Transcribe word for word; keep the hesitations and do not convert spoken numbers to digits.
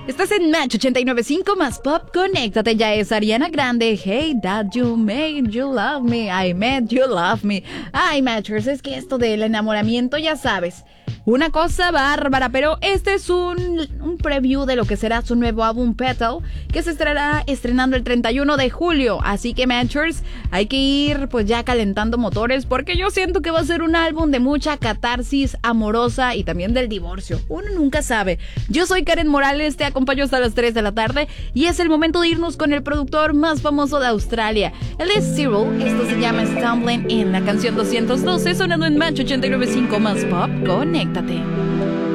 Estás en Match ochenta y nueve punto cinco más Pop. Conéctate, ya es Ariana Grande. Hey, that you made you love me. I made you love me. Ay, Matchers, es que esto del enamoramiento, ya sabes, una cosa bárbara, pero este es un, un preview de lo que será su nuevo álbum Petal, que se estará estrenando el treinta y uno de julio. Así que, Matchers, hay que ir pues ya calentando motores, porque yo siento que va a ser un álbum de mucha catarsis amorosa y también del divorcio. Uno nunca sabe. Yo soy Karen Morales, te acompaño hasta las tres de la tarde y es el momento de irnos con el productor más famoso de Australia. Él es Cyril, esto se llama Stumbling In, la canción doscientos doce, sonando en Match ochenta y nueve punto cinco más Pop. Conéctate.